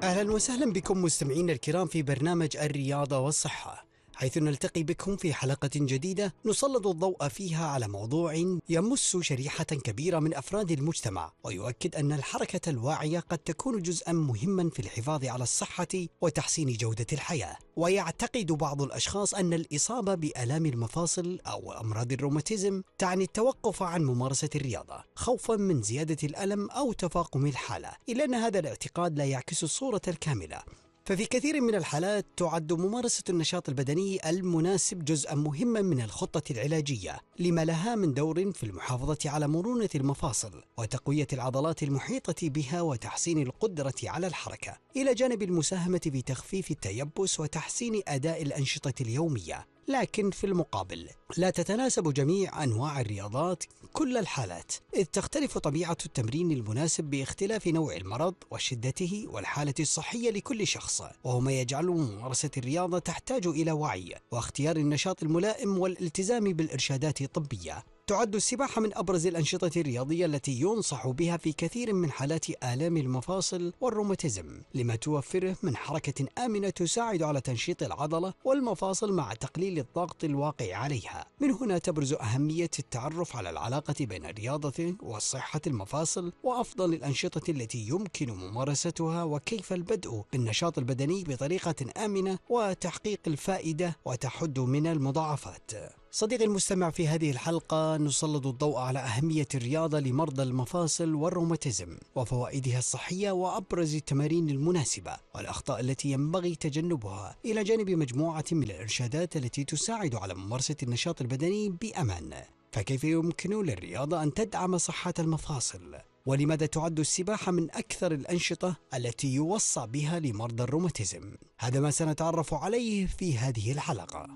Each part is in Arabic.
أهلا وسهلا بكم مستمعينا الكرام في برنامج الرياضة والصحة، حيث نلتقي بكم في حلقة جديدة نسلط الضوء فيها على موضوع يمس شريحة كبيرة من أفراد المجتمع، ويؤكد أن الحركة الواعية قد تكون جزءا مهما في الحفاظ على الصحة وتحسين جودة الحياة. ويعتقد بعض الأشخاص أن الإصابة بآلام المفاصل أو أمراض الروماتيزم تعني التوقف عن ممارسة الرياضة خوفا من زيادة الألم أو تفاقم الحالة، إلا أن هذا الاعتقاد لا يعكس الصورة الكاملة. ففي كثير من الحالات تعد ممارسة النشاط البدني المناسب جزءا مهما من الخطة العلاجية، لما لها من دور في المحافظة على مرونة المفاصل وتقوية العضلات المحيطة بها وتحسين القدرة على الحركة، إلى جانب المساهمة في تخفيف التيبس وتحسين أداء الأنشطة اليومية. لكن في المقابل لا تتناسب جميع أنواع الرياضات كل الحالات، إذ تختلف طبيعة التمرين المناسب باختلاف نوع المرض وشدته والحالة الصحية لكل شخص، وهو ما يجعل ممارسة الرياضة تحتاج إلى وعي واختيار النشاط الملائم والالتزام بالإرشادات الطبية. تعد السباحة من أبرز الأنشطة الرياضية التي ينصح بها في كثير من حالات آلام المفاصل والروماتيزم، لما توفره من حركة آمنة تساعد على تنشيط العضلة والمفاصل مع تقليل الضغط الواقع عليها. من هنا تبرز أهمية التعرف على العلاقة بين الرياضة وصحة المفاصل وأفضل الأنشطة التي يمكن ممارستها، وكيف البدء بالنشاط البدني بطريقة آمنة وتحقيق الفائدة وتحد من المضاعفات. صديقي المستمع، في هذه الحلقة نسلط الضوء على أهمية الرياضة لمرضى المفاصل والروماتيزم وفوائدها الصحية وأبرز التمارين المناسبة والأخطاء التي ينبغي تجنبها، إلى جانب مجموعة من الإرشادات التي تساعد على ممارسة النشاط البدني بأمان. فكيف يمكن للرياضة أن تدعم صحة المفاصل؟ ولماذا تعد السباحة من أكثر الأنشطة التي يوصى بها لمرضى الروماتيزم؟ هذا ما سنتعرف عليه في هذه الحلقة.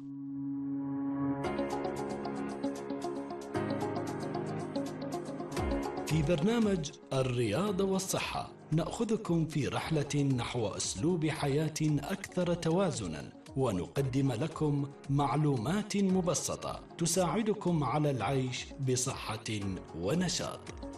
في برنامج الرياضة والصحة نأخذكم في رحلة نحو أسلوب حياة أكثر توازناً، ونقدم لكم معلومات مبسطة تساعدكم على العيش بصحة ونشاط.